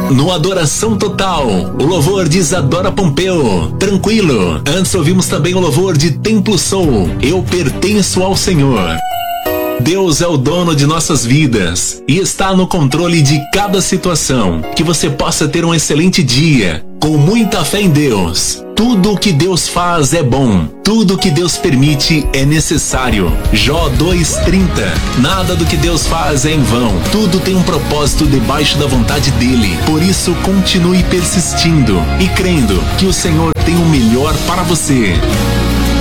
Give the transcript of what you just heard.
No Adoração Total, o louvor de Isadora Pompeu, Tranquilo. Antes ouvimos também o louvor de Templo Soul, Eu Pertenço ao Senhor. Deus é o dono de nossas vidas e está no controle de cada situação. Que você possa ter um excelente dia, com muita fé em Deus. Tudo o que Deus faz é bom. Tudo o que Deus permite é necessário. Jó 2:30. Nada do que Deus faz é em vão. Tudo tem um propósito debaixo da vontade dele. Por isso, continue persistindo e crendo que o Senhor tem o melhor para você.